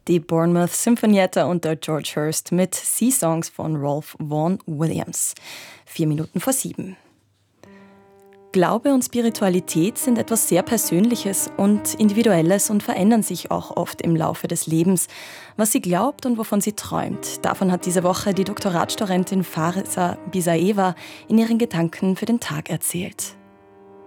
Die Bournemouth Sinfonietta unter George Hurst mit Sea Songs von Rolf Vaughan Williams. 7:04. Glaube und Spiritualität sind etwas sehr Persönliches und Individuelles und verändern sich auch oft im Laufe des Lebens. Was sie glaubt und wovon sie träumt, davon hat diese Woche die Doktoratstudentin Farisa Bisaeva in ihren Gedanken für den Tag erzählt.